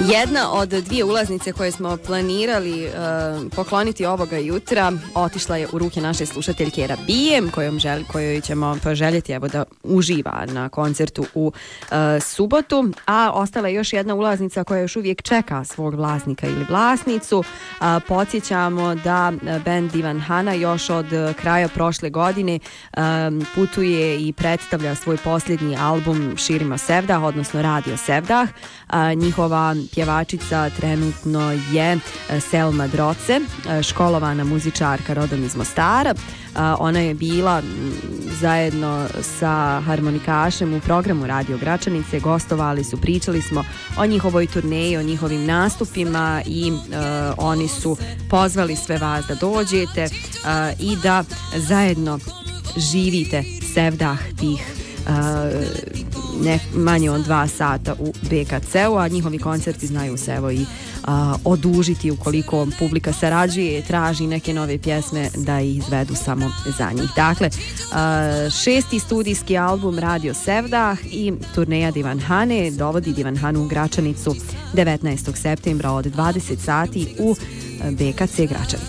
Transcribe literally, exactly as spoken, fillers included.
Jedna od dvije ulaznice koje smo planirali uh, pokloniti ovoga jutra otišla je u ruke naše slušateljke Rabije, kojom želi, kojoj ćemo poželjeti evo da uživa na koncertu u uh, subotu, a ostala je još jedna ulaznica koja još uvijek čeka svog vlasnika ili vlasnicu. Uh, podsjećamo da band Divan Hana još od kraja prošle godine um, putuje i predstavlja svoj posljednji album Širimo Sevdah, odnosno Radio Sevdah. Uh, njihova pjevačica trenutno je Selma Droce, školovana muzičarka rodom iz Mostara. Ona je bila zajedno sa harmonikašem u programu Radio Gračanice, gostovali su, pričali smo o njihovoj turneji, o njihovim nastupima i uh, oni su pozvali sve vas da dođete uh, i da zajedno živite sevdah tih Uh, ne, manje od dva sata u B K C-u, a njihovi koncerti znaju se evo i uh, odužiti ukoliko publika sarađuje, traži neke nove pjesme da ih izvedu samo za njih. Dakle, uh, šesti studijski album Radio Sevdah i turneja Divan Hane dovodi Divan Hanu u Gračanicu devetnaestog septembra od dvadeset sati u B K C Gračanicu.